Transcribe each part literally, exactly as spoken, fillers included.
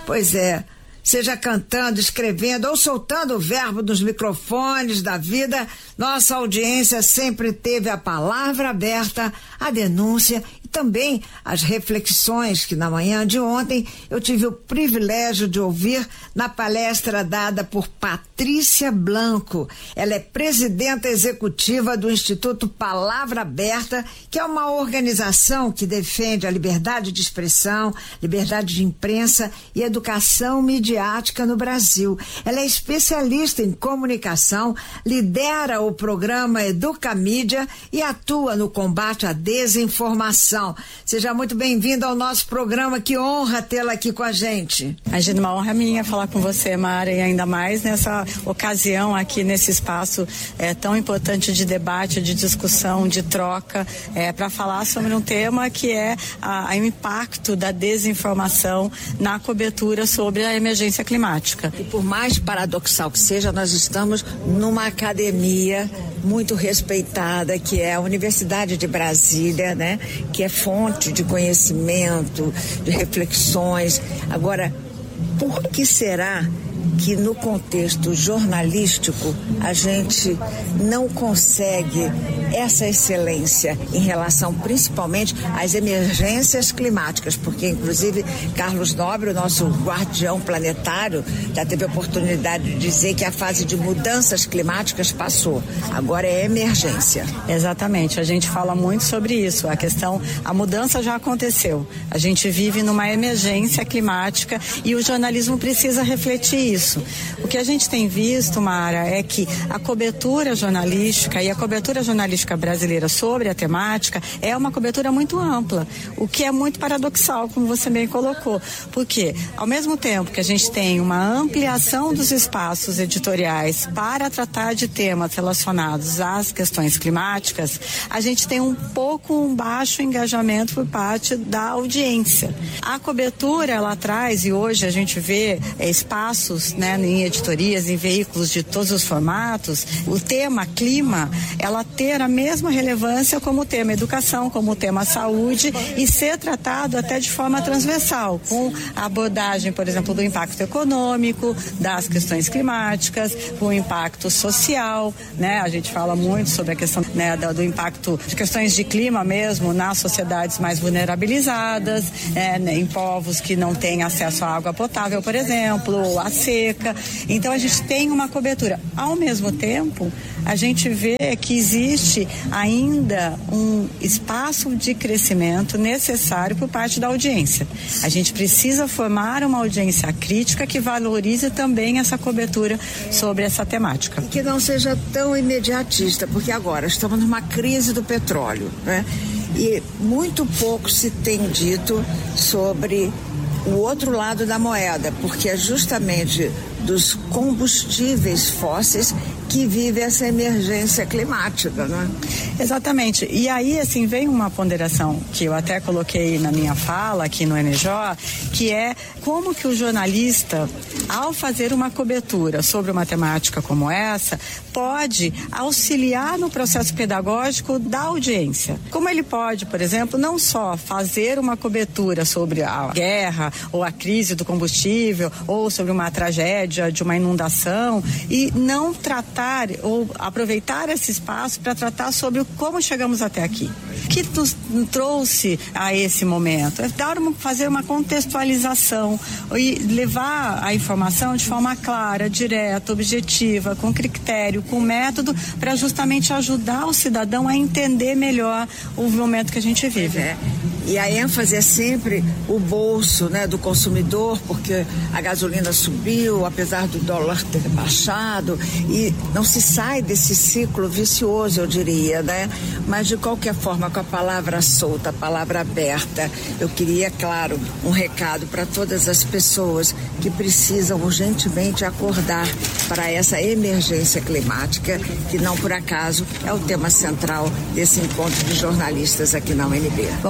Pois é, seja cantando, escrevendo ou soltando o verbo nos microfones da vida, nossa audiência sempre teve a palavra aberta, a denúncia e também as reflexões que na manhã de ontem eu tive o privilégio de ouvir na palestra dada por Patrícia Blanco. Ela é presidenta executiva do Instituto Palavra Aberta, que é uma organização que defende a liberdade de expressão, liberdade de imprensa e educação midiática no Brasil. Ela é especialista em comunicação, lidera o programa Educamídia e atua no combate à desinformação. Seja muito bem-vinda ao nosso programa, que honra tê-la aqui com a gente. Imagina, uma honra minha falar com você, Mara, e ainda mais nessa ocasião aqui, nesse espaço é, tão importante de debate, de discussão, de troca, é, para falar sobre um tema que é a, a impacto da desinformação na cobertura sobre a emergência climática. E por mais paradoxal que seja, nós estamos numa academia muito respeitada, que é a Universidade de Brasília, né? Que é fonte de conhecimento, de reflexões. Agora, por que será que no contexto jornalístico a gente não consegue essa excelência em relação principalmente às emergências climáticas? Porque inclusive Carlos Nobre, o nosso guardião planetário, já teve a oportunidade de dizer que a fase de mudanças climáticas passou, agora é emergência. Exatamente, a gente fala muito sobre isso, a questão, a mudança já aconteceu, a gente vive numa emergência climática e o jornalismo precisa refletir isso. O que a gente tem visto, Mara, é que a cobertura jornalística e a cobertura jornalística brasileira sobre a temática é uma cobertura muito ampla, o que é muito paradoxal, como você bem colocou, porque ao mesmo tempo que a gente tem uma ampliação dos espaços editoriais para tratar de temas relacionados às questões climáticas, a gente tem um pouco um baixo engajamento por parte da audiência. A cobertura, ela traz, e hoje a gente vê é, espaços, né, em editorias, em veículos de todos os formatos, o tema clima, ela ter a mesma relevância como o tema educação, como o tema saúde e ser tratado até de forma transversal, com a abordagem, por exemplo, do impacto econômico, das questões climáticas, com o impacto social, né? A gente fala muito sobre a questão, né, do, do impacto de questões de clima mesmo nas sociedades mais vulnerabilizadas, é, né, em povos que não têm acesso à água potável, por exemplo, ou a seca. Então a gente tem uma cobertura. Ao mesmo tempo, a gente vê que existe ainda um espaço de crescimento necessário por parte da audiência. A gente precisa formar uma audiência crítica que valorize também essa cobertura sobre essa temática. E que não seja tão imediatista, porque agora estamos numa crise do petróleo, né? E muito pouco se tem dito sobre o outro lado da moeda, porque é justamente dos combustíveis fósseis que vive essa emergência climática, não é? Exatamente. E aí, assim, vem uma ponderação que eu até coloquei na minha fala aqui no N J, que é como que o jornalista, ao fazer uma cobertura sobre uma temática como essa, pode auxiliar no processo pedagógico da audiência. Como ele pode, por exemplo, não só fazer uma cobertura sobre a guerra ou a crise do combustível ou sobre uma tragédia de uma inundação e não tratar ou aproveitar esse espaço para tratar sobre como chegamos até aqui. O que nos trouxe a esse momento? É dar uma, fazer uma contextualização e levar a informação de forma clara, direta, objetiva, com critério, com método, para justamente ajudar o cidadão a entender melhor o momento que a gente vive. É. E a ênfase é sempre o bolso, né, do consumidor, porque a gasolina subiu, apesar do dólar ter baixado, e não se sai desse ciclo vicioso, eu diria, né? Mas de qualquer forma, com a palavra solta, a palavra aberta, eu queria, claro, um recado para todas as pessoas que precisam urgentemente acordar para essa emergência climática, que não por acaso é o tema central desse encontro de jornalistas aqui na U N B. Bom, precisa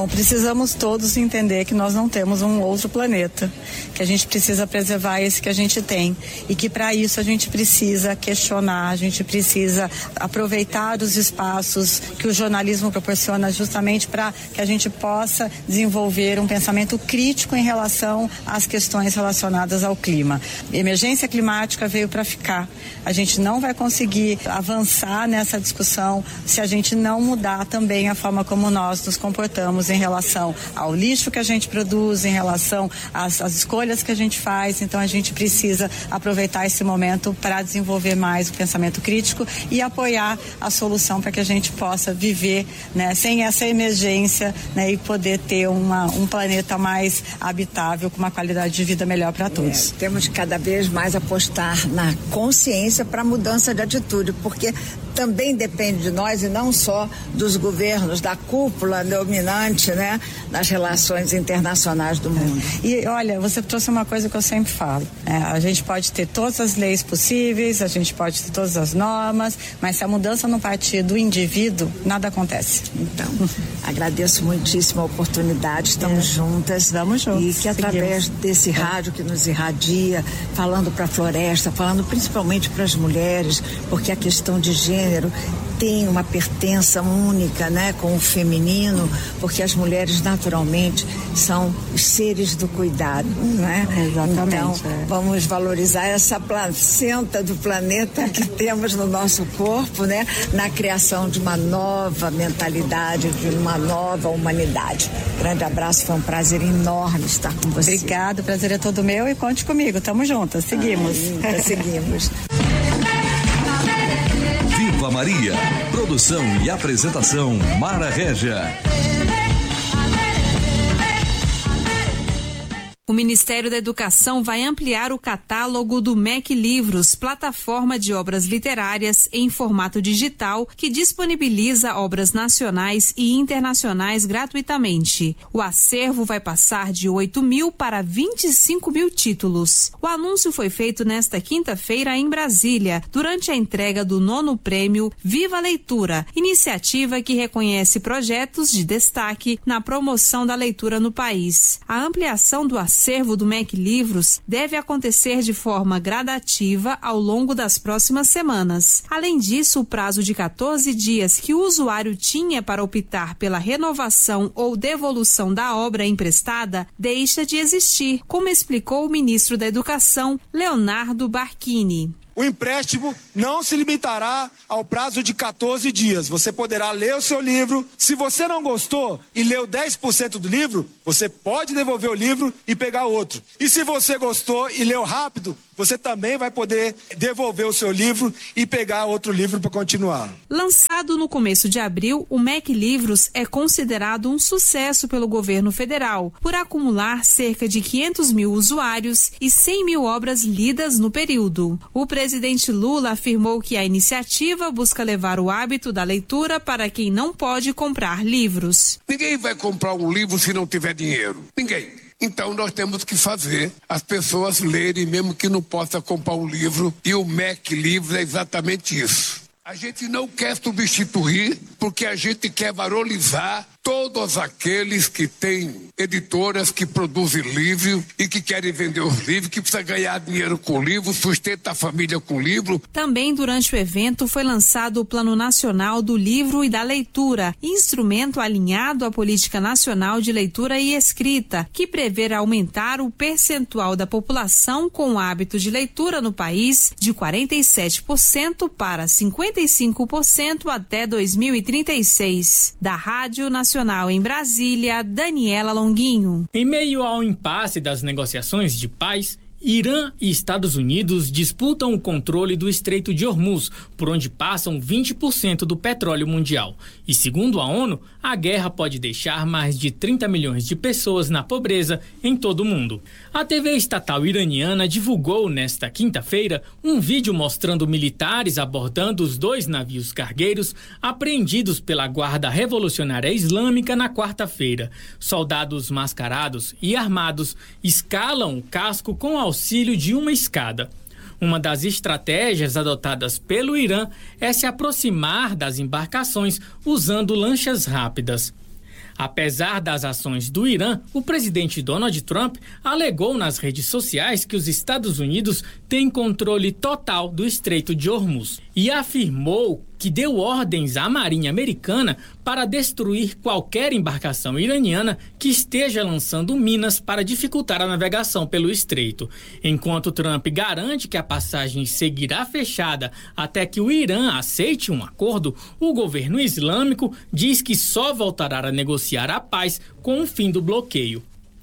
precisamos todos entender que nós não temos um outro planeta, que a gente precisa preservar esse que a gente tem e que para isso a gente precisa questionar, a gente precisa aproveitar os espaços que o jornalismo proporciona justamente para que a gente possa desenvolver um pensamento crítico em relação às questões relacionadas ao clima. Emergência climática veio para ficar. A gente não vai conseguir avançar nessa discussão se a gente não mudar também a forma como nós nos comportamos em relação ao lixo que a gente produz, em relação às, às escolhas que a gente faz. Então a gente precisa aproveitar esse momento para desenvolver mais o pensamento crítico e apoiar a solução para que a gente possa viver, né, sem essa emergência, né, e poder ter uma, um planeta mais habitável, com uma qualidade de vida melhor para todos. É, temos que cada vez mais apostar na consciência para a mudança de atitude, porque também depende de nós e não só dos governos, da cúpula dominante, né, nas relações internacionais do mundo. É. E olha, você trouxe uma coisa que eu sempre falo, é, a gente pode ter todas as leis possíveis, a gente pode ter todas as normas, mas se a mudança não partir do indivíduo, nada acontece. Então, agradeço muitíssimo a oportunidade, estamos é. juntas. Vamos juntos. E que através Seguimos. desse rádio que nos irradia, falando para a floresta, falando principalmente para as mulheres, porque a questão de gênero tem uma pertença única, né, com o feminino, porque as mulheres naturalmente são os seres do cuidado, né? Exatamente. Então, é. vamos valorizar essa placenta do planeta que temos no nosso corpo, né, na criação de uma nova mentalidade, de uma nova humanidade. Grande abraço, foi um prazer enorme estar com você. Obrigada, o prazer é todo meu e conte comigo, tamo juntas, seguimos. Ai, seguimos. Viva Maria, produção e apresentação Mara Régia. O Ministério da Educação vai ampliar o catálogo do M E C Livros, plataforma de obras literárias em formato digital que disponibiliza obras nacionais e internacionais gratuitamente. O acervo vai passar de oito mil para vinte e cinco mil títulos. O anúncio foi feito nesta quinta-feira em Brasília, durante a entrega do nono prêmio Viva Leitura, iniciativa que reconhece projetos de destaque na promoção da leitura no país. A ampliação do acervo O acervo do M E C Livros deve acontecer de forma gradativa ao longo das próximas semanas. Além disso, o prazo de quatorze dias que o usuário tinha para optar pela renovação ou devolução da obra emprestada deixa de existir, como explicou o ministro da Educação, Leonardo Barquini. O empréstimo não se limitará ao prazo de quatorze dias. Você poderá ler o seu livro. Se você não gostou e leu dez por cento do livro, você pode devolver o livro e pegar outro. E se você gostou e leu rápido, você também vai poder devolver o seu livro e pegar outro livro para continuar. Lançado no começo de abril, o M E C Livros é considerado um sucesso pelo governo federal, por acumular cerca de quinhentos mil usuários e cem mil obras lidas no período. O presidente Lula afirmou que a iniciativa busca levar o hábito da leitura para quem não pode comprar livros. Ninguém vai comprar um livro se não tiver dinheiro. Ninguém. Então nós temos que fazer as pessoas lerem, mesmo que não possa comprar um livro, e o M E C Livros é exatamente isso. A gente não quer substituir, porque a gente quer valorizar todos aqueles que têm editoras que produzem livro e que querem vender os livros, que precisa ganhar dinheiro com livro, sustenta a família com livro. Também durante o evento foi lançado o Plano Nacional do Livro e da Leitura, instrumento alinhado à Política Nacional de Leitura e Escrita, que prevê aumentar o percentual da população com o hábito de leitura no país de quarenta e sete por cento para cinquenta e cinco por cento até dois mil e trinta e seis. Da Rádio Nacional em Brasília, Daniela Longuinho. Em meio ao impasse das negociações de paz, Irã e Estados Unidos disputam o controle do Estreito de Hormuz, por onde passam vinte por cento do petróleo mundial. E segundo a ONU, a guerra pode deixar mais de trinta milhões de pessoas na pobreza em todo o mundo. A T V estatal iraniana divulgou nesta quinta-feira um vídeo mostrando militares abordando os dois navios cargueiros apreendidos pela Guarda Revolucionária Islâmica na quarta-feira. Soldados mascarados e armados escalam o casco com auxílio de uma escada. Uma das estratégias adotadas pelo Irã é se aproximar das embarcações usando lanchas rápidas. Apesar das ações do Irã, o presidente Donald Trump alegou nas redes sociais que os Estados Unidos têm controle total do Estreito de Hormuz e afirmou que deu ordens à Marinha Americana para destruir qualquer embarcação iraniana que esteja lançando minas para dificultar a navegação pelo estreito. Enquanto Trump garante que a passagem seguirá fechada até que o Irã aceite um acordo, o governo islâmico diz que só voltará a negociar a paz com o fim do bloqueio.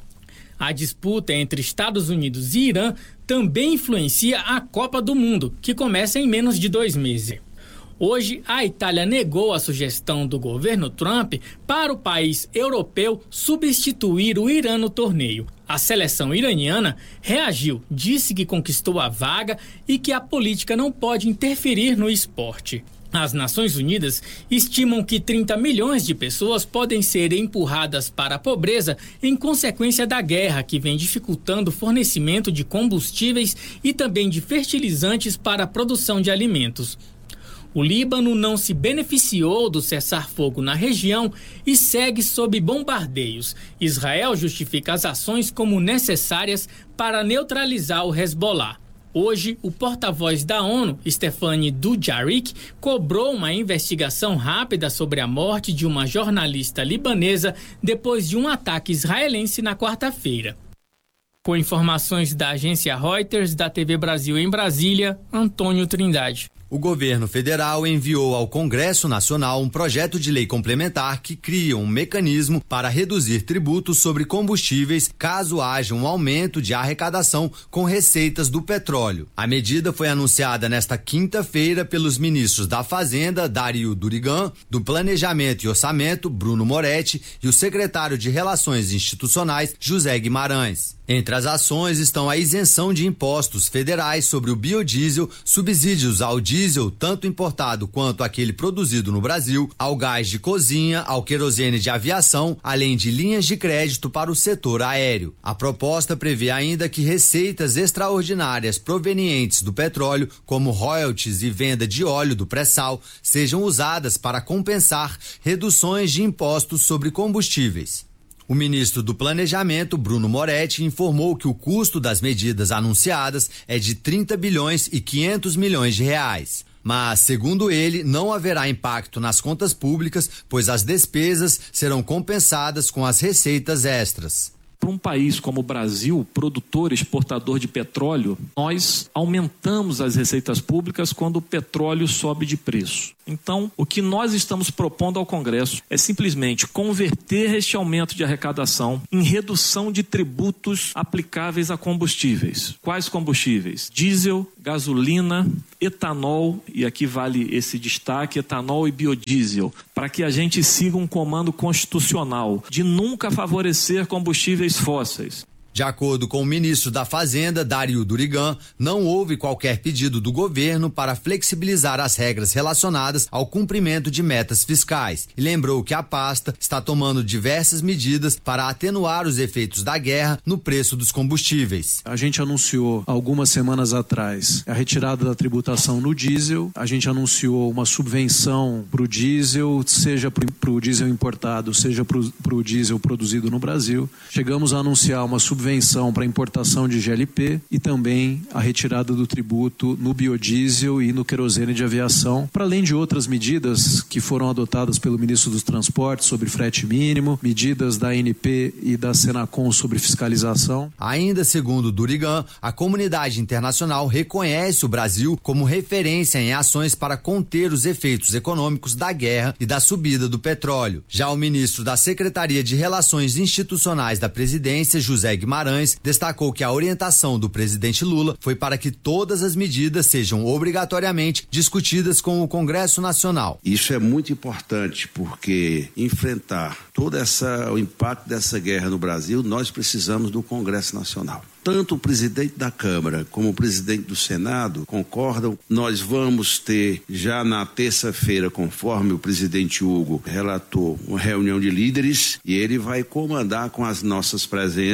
A disputa entre Estados Unidos e Irã também influencia a Copa do Mundo, que começa em menos de dois meses. Hoje, a Itália negou a sugestão do governo Trump para o país europeu substituir o Irã no torneio. A seleção iraniana reagiu, disse que conquistou a vaga e que a política não pode interferir no esporte. As Nações Unidas estimam que trinta milhões de pessoas podem ser empurradas para a pobreza em consequência da guerra, que vem dificultando o fornecimento de combustíveis e também de fertilizantes para a produção de alimentos. O Líbano não se beneficiou do cessar-fogo na região e segue sob bombardeios. Israel justifica as ações como necessárias para neutralizar o Hezbollah. Hoje, o porta-voz da ONU, Stéphane Dujarric, cobrou uma investigação rápida sobre a morte de uma jornalista libanesa depois de um ataque israelense na quarta-feira. Com informações da agência Reuters, da T V Brasil em Brasília, Antônio Trindade. O governo federal enviou ao Congresso Nacional um projeto de lei complementar que cria um mecanismo para reduzir tributos sobre combustíveis caso haja um aumento de arrecadação com receitas do petróleo. A medida foi anunciada nesta quinta-feira pelos ministros da Fazenda, Dario Durigan, do Planejamento e Orçamento, Bruno Moretti, e o secretário de Relações Institucionais, José Guimarães. Entre as ações estão a isenção de impostos federais sobre o biodiesel, subsídios ao diesel, tanto importado quanto aquele produzido no Brasil, ao gás de cozinha, ao querosene de aviação, além de linhas de crédito para o setor aéreo. A proposta prevê ainda que receitas extraordinárias provenientes do petróleo, como royalties e venda de óleo do pré-sal, sejam usadas para compensar reduções de impostos sobre combustíveis. O ministro do Planejamento, Bruno Moretti, informou que o custo das medidas anunciadas é de trinta bilhões e quinhentos milhões de reais. Mas, segundo ele, não haverá impacto nas contas públicas, pois as despesas serão compensadas com as receitas extras. Para um país como o Brasil, produtor e exportador de petróleo, nós aumentamos as receitas públicas quando o petróleo sobe de preço. Então, o que nós estamos propondo ao Congresso é simplesmente converter este aumento de arrecadação em redução de tributos aplicáveis a combustíveis. Quais combustíveis? Diesel, gasolina, etanol, e aqui vale esse destaque, etanol e biodiesel, para que a gente siga um comando constitucional de nunca favorecer combustíveis fósseis. De acordo com o ministro da Fazenda, Dario Durigan, não houve qualquer pedido do governo para flexibilizar as regras relacionadas ao cumprimento de metas fiscais e lembrou que a pasta está tomando diversas medidas para atenuar os efeitos da guerra no preço dos combustíveis. A gente anunciou algumas semanas atrás a retirada da tributação no diesel, a gente anunciou uma subvenção para o diesel, seja para o diesel importado, seja para o diesel produzido no Brasil. Chegamos a anunciar uma subvenção subvenção para importação de G L P e também a retirada do tributo no biodiesel e no querosene de aviação, para além de outras medidas que foram adotadas pelo ministro dos Transportes sobre frete mínimo, medidas da A N P e da Senacom sobre fiscalização. Ainda segundo Durigan, a comunidade internacional reconhece o Brasil como referência em ações para conter os efeitos econômicos da guerra e da subida do petróleo. Já o ministro da Secretaria de Relações Institucionais da Presidência, José Guimarães, destacou que a orientação do presidente Lula foi para que todas as medidas sejam obrigatoriamente discutidas com o Congresso Nacional. Isso é muito importante porque enfrentar todo essa, o impacto dessa guerra no Brasil, nós precisamos do Congresso Nacional. Tanto o presidente da Câmara como o presidente do Senado concordam. Nós vamos ter já na terça-feira, conforme o presidente Hugo relatou, uma reunião de líderes e ele vai comandar com as nossas presenças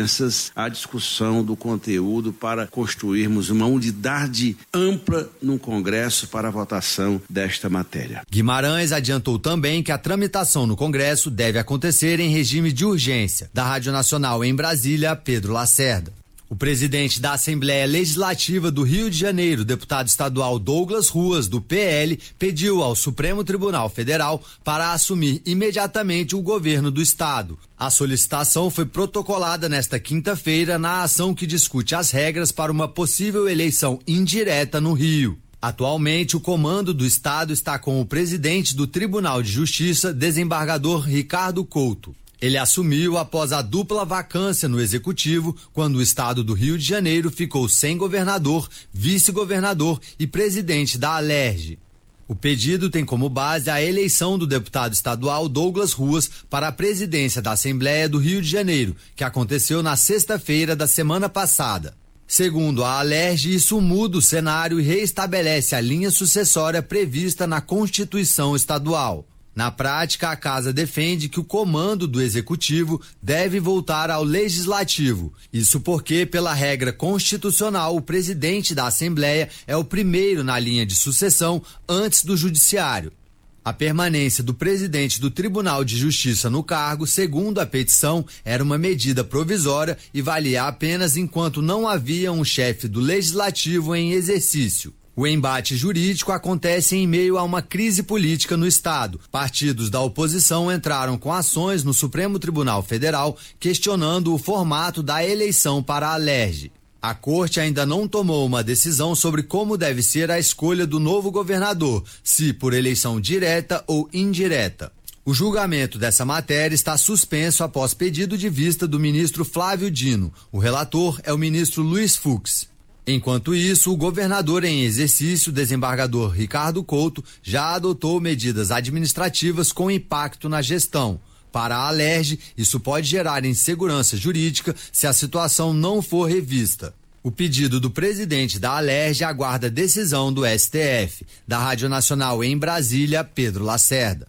a discussão do conteúdo para construirmos uma unidade ampla no Congresso para a votação desta matéria. Guimarães adiantou também que a tramitação no Congresso deve acontecer em regime de urgência. Da Rádio Nacional em Brasília, Pedro Lacerda. O presidente da Assembleia Legislativa do Rio de Janeiro, deputado estadual Douglas Ruas, do P L, pediu ao Supremo Tribunal Federal para assumir imediatamente o governo do estado. A solicitação foi protocolada nesta quinta-feira na ação que discute as regras para uma possível eleição indireta no Rio. Atualmente, o comando do estado está com o presidente do Tribunal de Justiça, desembargador Ricardo Couto. Ele assumiu após a dupla vacância no executivo, quando o estado do Rio de Janeiro ficou sem governador, vice-governador e presidente da Alerj. O pedido tem como base a eleição do deputado estadual Douglas Ruas para a presidência da Assembleia do Rio de Janeiro, que aconteceu na sexta-feira da semana passada. Segundo a Alerj, isso muda o cenário e reestabelece a linha sucessória prevista na Constituição Estadual. Na prática, a casa defende que o comando do executivo deve voltar ao legislativo. Isso porque, pela regra constitucional, o presidente da Assembleia é o primeiro na linha de sucessão antes do judiciário. A permanência do presidente do Tribunal de Justiça no cargo, segundo a petição, era uma medida provisória e valia apenas enquanto não havia um chefe do legislativo em exercício. O embate jurídico acontece em meio a uma crise política no estado. Partidos da oposição entraram com ações no Supremo Tribunal Federal questionando o formato da eleição para a Alerj. A corte ainda não tomou uma decisão sobre como deve ser a escolha do novo governador, se por eleição direta ou indireta. O julgamento dessa matéria está suspenso após pedido de vista do ministro Flávio Dino. O relator é o ministro Luiz Fux. Enquanto isso, o governador em exercício, desembargador Ricardo Couto, já adotou medidas administrativas com impacto na gestão. Para a Alerj, isso pode gerar insegurança jurídica se a situação não for revista. O pedido do presidente da Alerj aguarda decisão do S T F. Da Rádio Nacional em Brasília, Pedro Lacerda.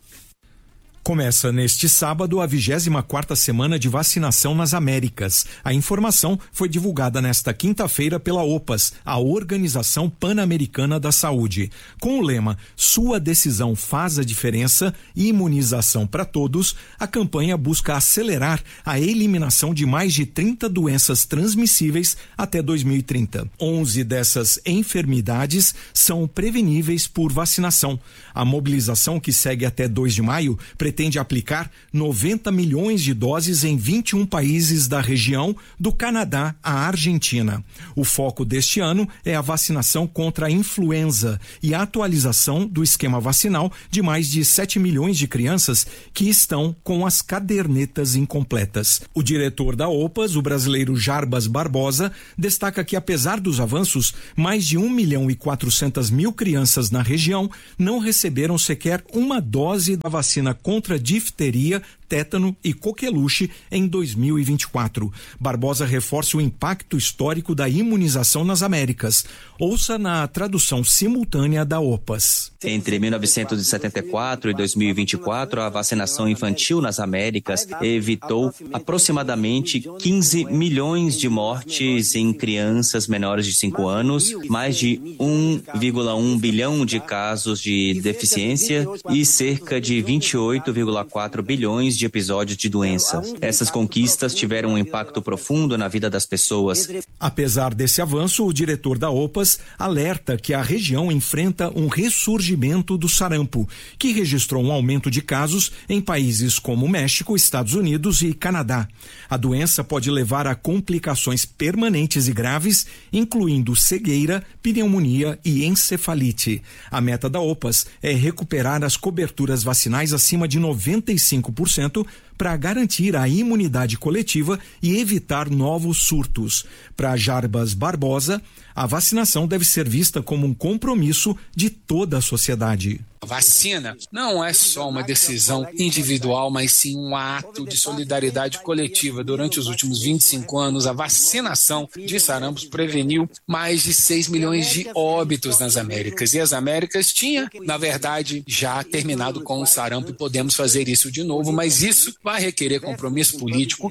Começa neste sábado a vigésima quarta semana de vacinação nas Américas. A informação foi divulgada nesta quinta-feira pela OPAS, a Organização Pan-Americana da Saúde. Com o lema "Sua decisão faz a diferença, imunização para todos", a campanha busca acelerar a eliminação de mais de trinta doenças transmissíveis até dois mil e trinta. onze dessas enfermidades são preveníveis por vacinação. A mobilização, que segue até dois de maio, pretende aplicar noventa milhões de doses em vinte e um países da região, do Canadá à Argentina. O foco deste ano é a vacinação contra a influenza e a atualização do esquema vacinal de mais de sete milhões de crianças que estão com as cadernetas incompletas. O diretor da OPAS, o brasileiro Jarbas Barbosa, destaca que, apesar dos avanços, mais de um milhão e quatrocentas mil crianças na região não receberam sequer uma dose da vacina contra contra difteria, tétano e coqueluche em dois mil e vinte e quatro. Barbosa reforça o impacto histórico da imunização nas Américas. Ouça na tradução simultânea da OPAS. Entre mil novecentos e setenta e quatro e dois mil e vinte e quatro, a vacinação infantil nas Américas evitou aproximadamente quinze milhões de mortes em crianças menores de cinco anos, mais de um vírgula um bilhão de casos de deficiência e cerca de vinte e oito vírgula quatro bilhões de episódios de doença. Essas conquistas tiveram um impacto profundo na vida das pessoas. Apesar desse avanço, o diretor da OPAS alerta que a região enfrenta um ressurgimento do sarampo, que registrou um aumento de casos em países como México, Estados Unidos e Canadá. A doença pode levar a complicações permanentes e graves, incluindo cegueira, pneumonia e encefalite. A meta da OPAS é recuperar as coberturas vacinais acima de noventa e cinco por cento para garantir a imunidade coletiva e evitar novos surtos. Para Jarbas Barbosa, a vacinação deve ser vista como um compromisso de toda a sociedade. A vacina não é só uma decisão individual, mas sim um ato de solidariedade coletiva. Durante os últimos vinte e cinco anos, a vacinação de sarampo preveniu mais de seis milhões de óbitos nas Américas. E as Américas tinha, na verdade, já terminado com o sarampo e podemos fazer isso de novo, mas isso vai requerer compromisso político,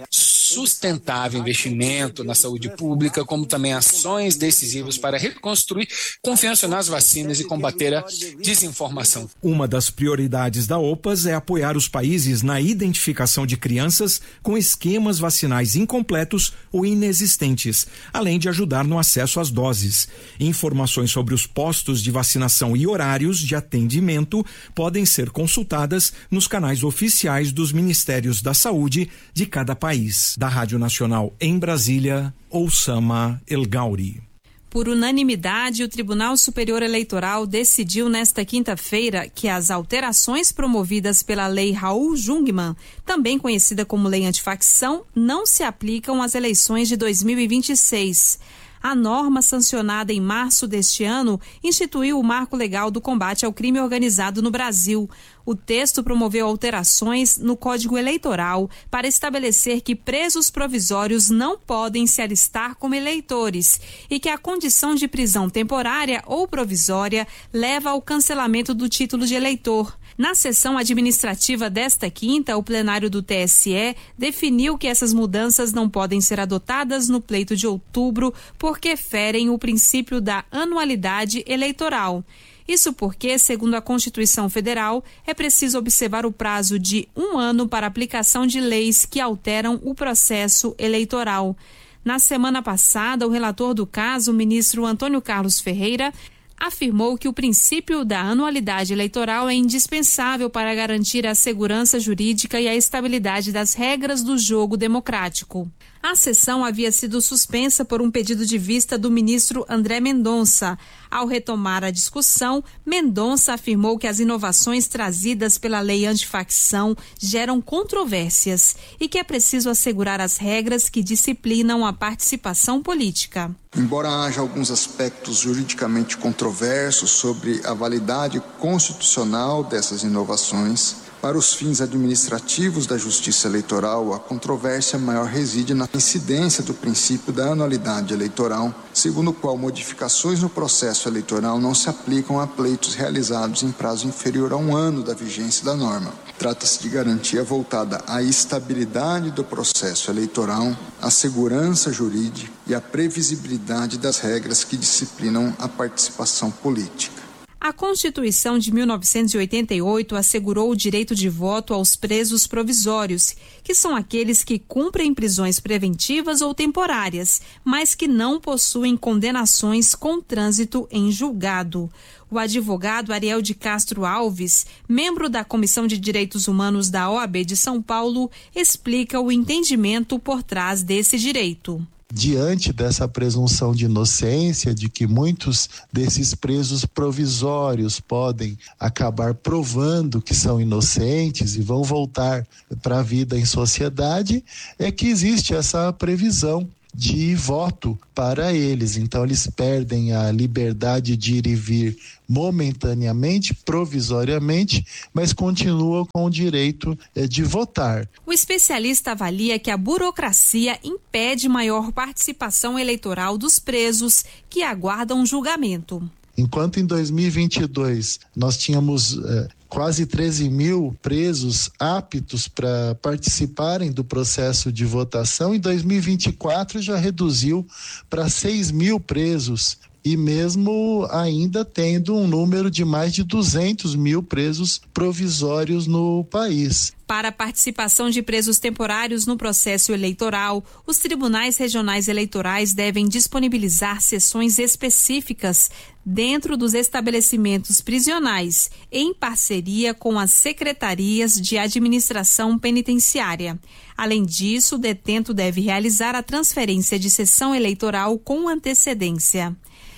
sustentável investimento na saúde pública, como também ações decisivas para reconstruir confiança nas vacinas e combater a desinformação. Uma das prioridades da OPAS é apoiar os países na identificação de crianças com esquemas vacinais incompletos ou inexistentes, além de ajudar no acesso às doses. Informações sobre os postos de vacinação e horários de atendimento podem ser consultadas nos canais oficiais dos Ministérios da Saúde de cada país. Da Rádio Nacional em Brasília, Oussama El Gauri. Por unanimidade, o Tribunal Superior Eleitoral decidiu nesta quinta-feira que as alterações promovidas pela Lei Raul Jungmann, também conhecida como Lei Antifacção, não se aplicam às eleições de dois mil e vinte e seis. A norma, sancionada em março deste ano, instituiu o marco legal do combate ao crime organizado no Brasil. O texto promoveu alterações no Código Eleitoral para estabelecer que presos provisórios não podem se alistar como eleitores e que a condição de prisão temporária ou provisória leva ao cancelamento do título de eleitor. Na sessão administrativa desta quinta, o plenário do T S E definiu que essas mudanças não podem ser adotadas no pleito de outubro porque ferem o princípio da anualidade eleitoral. Isso porque, segundo a Constituição Federal, é preciso observar o prazo de um ano para aplicação de leis que alteram o processo eleitoral. Na semana passada, o relator do caso, o ministro Antônio Carlos Ferreira, afirmou que o princípio da anualidade eleitoral é indispensável para garantir a segurança jurídica e a estabilidade das regras do jogo democrático. A sessão havia sido suspensa por um pedido de vista do ministro André Mendonça. Ao retomar a discussão, Mendonça afirmou que as inovações trazidas pela lei antifacção geram controvérsias e que é preciso assegurar as regras que disciplinam a participação política. Embora haja alguns aspectos juridicamente controversos sobre a validade constitucional dessas inovações, para os fins administrativos da Justiça Eleitoral, a controvérsia maior reside na incidência do princípio da anualidade eleitoral, segundo o qual modificações no processo eleitoral não se aplicam a pleitos realizados em prazo inferior a um ano da vigência da norma. Trata-se de garantia voltada à estabilidade do processo eleitoral, à segurança jurídica e à previsibilidade das regras que disciplinam a participação política. A Constituição de mil novecentos e oitenta e oito assegurou o direito de voto aos presos provisórios, que são aqueles que cumprem prisões preventivas ou temporárias, mas que não possuem condenações com trânsito em julgado. O advogado Ariel de Castro Alves, membro da Comissão de Direitos Humanos da O A B de São Paulo, explica o entendimento por trás desse direito. Diante dessa presunção de inocência, de que muitos desses presos provisórios podem acabar provando que são inocentes e vão voltar para a vida em sociedade, é que existe essa previsão de voto para eles. Então eles perdem a liberdade de ir e vir momentaneamente, provisoriamente, mas continuam com o direito eh, de votar. O especialista avalia que a burocracia impede maior participação eleitoral dos presos que aguardam julgamento. Enquanto em dois mil e vinte e dois nós tínhamos eh, quase treze mil presos aptos para participarem do processo de votação, em dois mil e vinte e quatro já reduziu para seis mil presos, e mesmo ainda tendo um número de mais de duzentos mil presos provisórios no país. Para a participação de presos temporários no processo eleitoral, os tribunais regionais eleitorais devem disponibilizar sessões específicas dentro dos estabelecimentos prisionais, em parceria com as secretarias de administração penitenciária. Além disso, o detento deve realizar a transferência de sessão eleitoral com antecedência.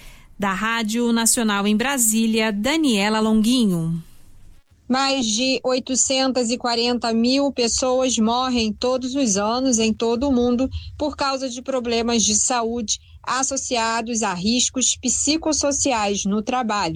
Da Rádio Nacional em Brasília, Daniela Longuinho. Mais de oitocentas e quarenta mil pessoas morrem todos os anos em todo o mundo por causa de problemas de saúde associados a riscos psicossociais no trabalho.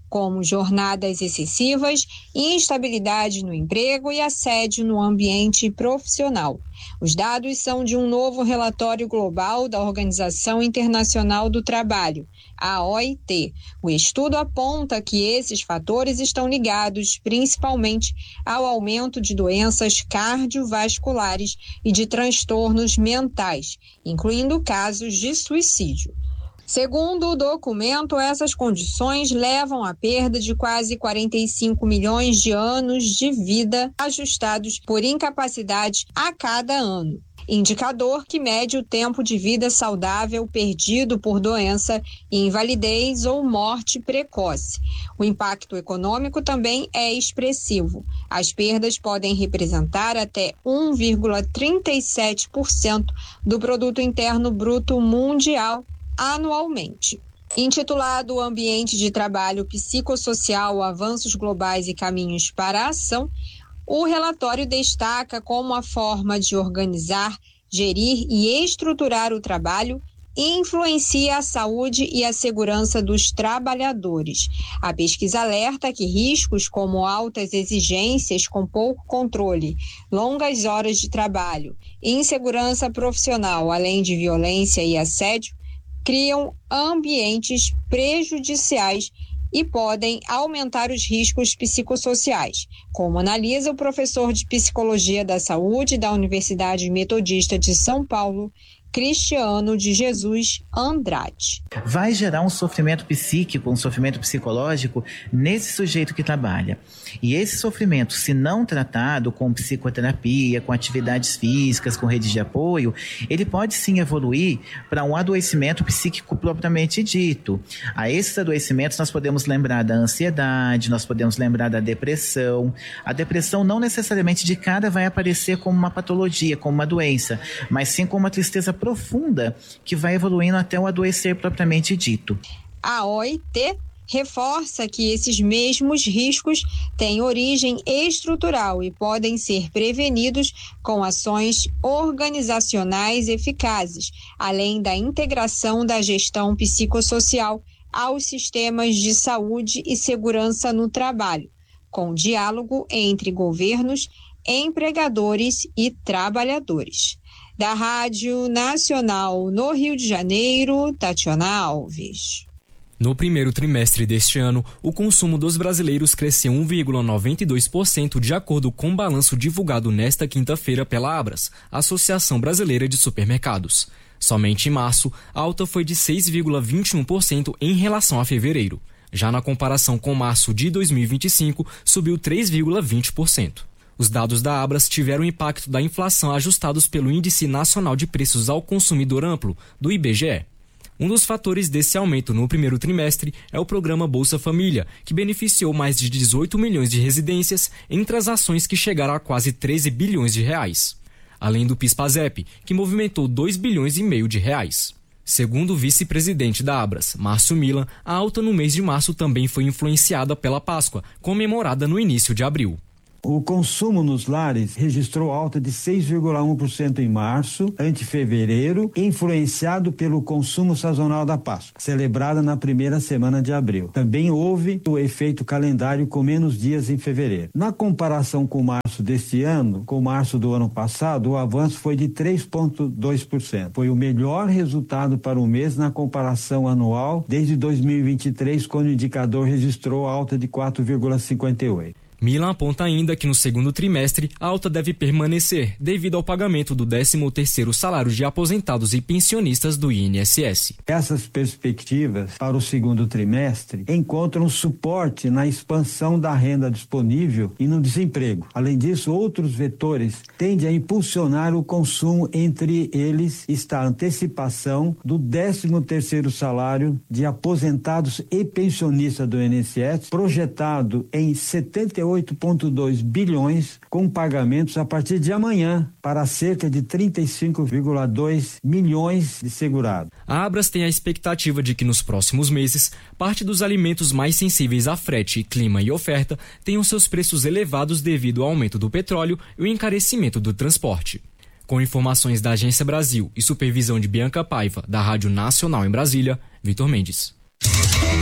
como jornadas excessivas, instabilidade no emprego e assédio no ambiente profissional. Os dados são de um novo relatório global da Organização Internacional do Trabalho, a O I T. O estudo aponta que esses fatores estão ligados principalmente ao aumento de doenças cardiovasculares e de transtornos mentais, incluindo casos de suicídio. Segundo o documento, essas condições levam à perda de quase quarenta e cinco milhões de anos de vida ajustados por incapacidade a cada ano. Indicador que mede o tempo de vida saudável perdido por doença, invalidez ou morte precoce. O impacto econômico também é expressivo. As perdas podem representar até um vírgula trinta e sete por cento do Produto Interno Bruto Mundial anualmente. Intitulado O Ambiente de Trabalho Psicossocial, Avanços Globais e Caminhos para a Ação, o relatório destaca como a forma de organizar, gerir e estruturar o trabalho influencia a saúde e a segurança dos trabalhadores. A pesquisa alerta que riscos como altas exigências com pouco controle, longas horas de trabalho, insegurança profissional, além de violência e assédio, criam ambientes prejudiciais e podem aumentar os riscos psicossociais, como analisa o professor de Psicologia da Saúde da Universidade Metodista de São Paulo, Cristiano de Jesus Andrade. Vai gerar um sofrimento psíquico, um sofrimento psicológico nesse sujeito que trabalha. E esse sofrimento, se não tratado com psicoterapia, com atividades físicas, com redes de apoio, ele pode sim evoluir para um adoecimento psíquico propriamente dito. A esses adoecimentos nós podemos lembrar da ansiedade, nós podemos lembrar da depressão. A depressão não necessariamente de cara vai aparecer como uma patologia, como uma doença, mas sim como uma tristeza profunda que vai evoluindo até o adoecer propriamente dito. A O I T reforça que esses mesmos riscos têm origem estrutural e podem ser prevenidos com ações organizacionais eficazes, além da integração da gestão psicossocial aos sistemas de saúde e segurança no trabalho, com diálogo entre governos, empregadores e trabalhadores. Da Rádio Nacional no Rio de Janeiro, Tatiana Alves. No primeiro trimestre deste ano, o consumo dos brasileiros cresceu um vírgula noventa e dois por cento de acordo com o balanço divulgado nesta quinta-feira pela Abras, Associação Brasileira de Supermercados. Somente em março, a alta foi de seis vírgula vinte e um por cento em relação a fevereiro. Já na comparação com março de dois mil e vinte e cinco, subiu três vírgula vinte por cento. Os dados da Abras tiveram impacto da inflação ajustados pelo Índice Nacional de Preços ao Consumidor Amplo, do I B G E. Um dos fatores desse aumento no primeiro trimestre é o programa Bolsa Família, que beneficiou mais de dezoito milhões de residências em transações que chegaram a quase treze bilhões de reais. Além do PIS/PASEP, que movimentou dois bilhões e meio de reais. Segundo o vice-presidente da Abras, Márcio Milan, a alta no mês de março também foi influenciada pela Páscoa, comemorada no início de abril. O consumo nos lares registrou alta de seis vírgula um por cento em março, ante fevereiro, influenciado pelo consumo sazonal da Páscoa, celebrada na primeira semana de abril. Também houve o efeito calendário com menos dias em fevereiro. Na comparação com março deste ano, com março do ano passado, o avanço foi de três vírgula dois por cento. Foi o melhor resultado para o mês na comparação anual desde dois mil e vinte e três, quando o indicador registrou alta de quatro vírgula cinquenta e oito por cento. Milan aponta ainda que no segundo trimestre a alta deve permanecer devido ao pagamento do décimo terceiro salário de aposentados e pensionistas do I N S S. Essas perspectivas para o segundo trimestre encontram suporte na expansão da renda disponível e no desemprego. Além disso, outros vetores tendem a impulsionar o consumo, entre eles está a antecipação do décimo terceiro salário de aposentados e pensionistas do I N S S, projetado em setenta e oito vírgula dois bilhões, com pagamentos a partir de amanhã para cerca de trinta e cinco vírgula dois milhões de segurados. A Abras tem a expectativa de que nos próximos meses, parte dos alimentos mais sensíveis a frete, clima e oferta tenham seus preços elevados devido ao aumento do petróleo e o encarecimento do transporte. Com informações da Agência Brasil e supervisão de Bianca Paiva, da Rádio Nacional em Brasília, Vitor Mendes.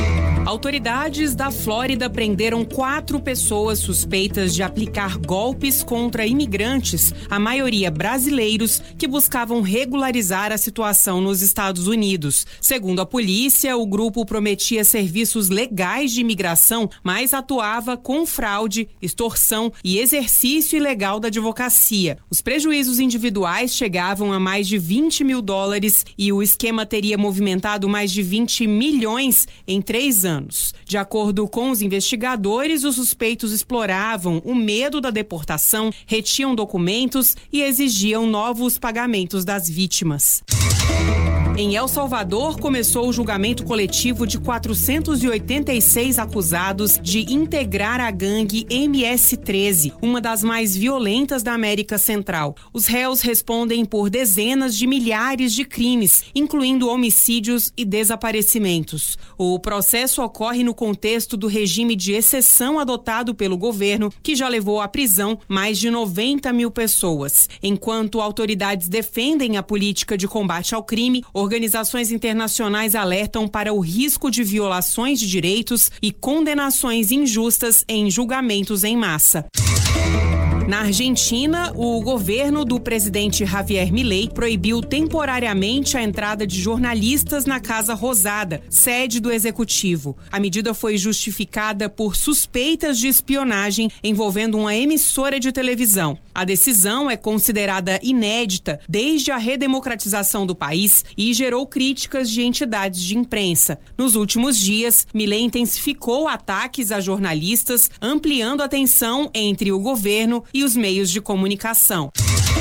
Autoridades da Flórida prenderam quatro pessoas suspeitas de aplicar golpes contra imigrantes, a maioria brasileiros, que buscavam regularizar a situação nos Estados Unidos. Segundo a polícia, o grupo prometia serviços legais de imigração, mas atuava com fraude, extorsão e exercício ilegal da advocacia. Os prejuízos individuais chegavam a mais de vinte mil dólares e o esquema teria movimentado mais de vinte milhões em três anos. De acordo com os investigadores, os suspeitos exploravam o medo da deportação, retiam documentos e exigiam novos pagamentos das vítimas. Em El Salvador, começou o julgamento coletivo de quatrocentos e oitenta e seis acusados de integrar a gangue M S treze, uma das mais violentas da América Central. Os réus respondem por dezenas de milhares de crimes, incluindo homicídios e desaparecimentos. O processo ocorre no contexto do regime de exceção adotado pelo governo, que já levou à prisão mais de noventa mil pessoas. Enquanto autoridades defendem a política de combate ao crime, organizações internacionais alertam para o risco de violações de direitos e condenações injustas em julgamentos em massa. Na Argentina, o governo do presidente Javier Milei proibiu temporariamente a entrada de jornalistas na Casa Rosada, sede do executivo. A medida foi justificada por suspeitas de espionagem envolvendo uma emissora de televisão. A decisão é considerada inédita desde a redemocratização do país e gerou críticas de entidades de imprensa. Nos últimos dias, Milei intensificou ataques a jornalistas, ampliando a tensão entre o governo e os meios de comunicação.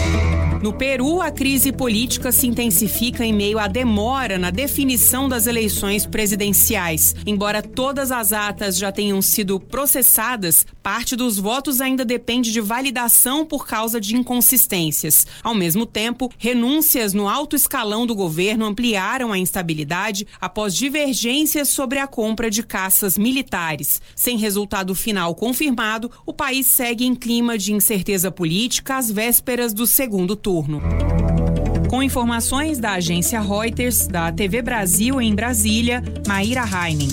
No Peru, a crise política se intensifica em meio à demora na definição das eleições presidenciais. Embora todas as atas já tenham sido processadas, parte dos votos ainda depende de validação por causa de inconsistências. Ao mesmo tempo, renúncias no alto escalão do governo ampliaram a instabilidade após divergências sobre a compra de caças militares. Sem resultado final confirmado, o país segue em clima de incerteza política às vésperas do segundo turno. Turno. Com informações da agência Reuters, da T V Brasil em Brasília, Maíra Heinen.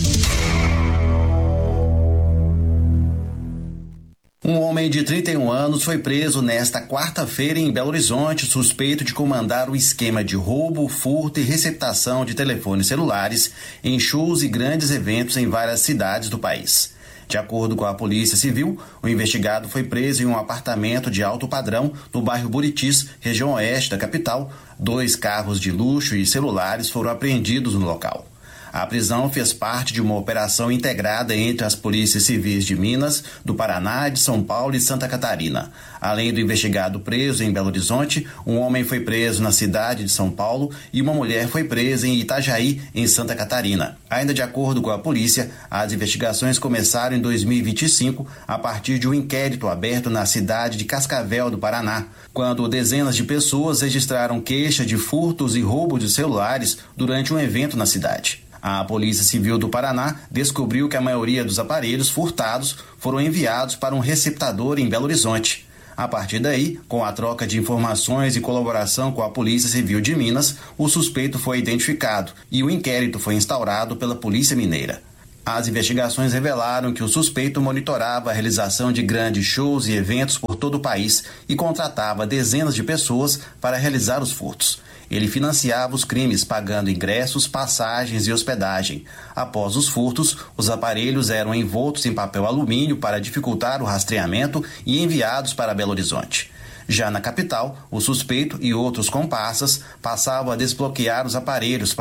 Um homem de trinta e um anos foi preso nesta quarta-feira em Belo Horizonte, suspeito de comandar o esquema de roubo, furto e receptação de telefones celulares em shows e grandes eventos em várias cidades do país. De acordo com a Polícia Civil, o investigado foi preso em um apartamento de alto padrão no bairro Buritis, região oeste da capital. Dois carros de luxo e celulares foram apreendidos no local. A prisão fez parte de uma operação integrada entre as polícias civis de Minas, do Paraná, de São Paulo e Santa Catarina. Além do investigado preso em Belo Horizonte, um homem foi preso na cidade de São Paulo e uma mulher foi presa em Itajaí, em Santa Catarina. Ainda de acordo com a polícia, as investigações começaram em dois mil e vinte e cinco a partir de um inquérito aberto na cidade de Cascavel, do Paraná, quando dezenas de pessoas registraram queixa de furtos e roubo de celulares durante um evento na cidade. A Polícia Civil do Paraná descobriu que a maioria dos aparelhos furtados foram enviados para um receptador em Belo Horizonte. A partir daí, com a troca de informações e colaboração com a Polícia Civil de Minas, o suspeito foi identificado e o inquérito foi instaurado pela Polícia Mineira. As investigações revelaram que o suspeito monitorava a realização de grandes shows e eventos por todo o país e contratava dezenas de pessoas para realizar os furtos. Ele financiava os crimes pagando ingressos, passagens e hospedagem. Após os furtos, os aparelhos eram envoltos em papel alumínio para dificultar o rastreamento e enviados para Belo Horizonte. Já na capital, o suspeito e outros comparsas passavam a desbloquear os aparelhos